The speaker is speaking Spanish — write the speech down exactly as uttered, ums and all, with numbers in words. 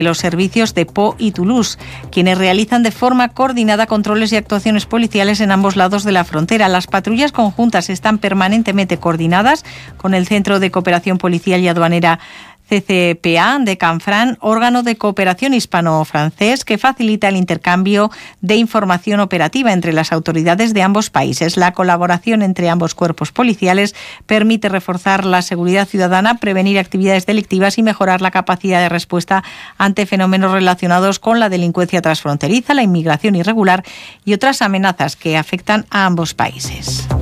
los servicios de Pau y Toulouse, quienes realizan de forma coordinada controles y actuaciones policiales en ambos lados de la frontera. Las patrullas conjuntas están permanentemente coordinadas con el Centro de Cooperación Policial y Aduanera C C P A de Canfranc, órgano de cooperación hispano-francés que facilita el intercambio de información operativa entre las autoridades de ambos países. La colaboración entre ambos cuerpos policiales permite reforzar la seguridad ciudadana, prevenir actividades delictivas y mejorar la capacidad de respuesta ante fenómenos relacionados con la delincuencia transfronteriza, la inmigración irregular y otras amenazas que afectan a ambos países.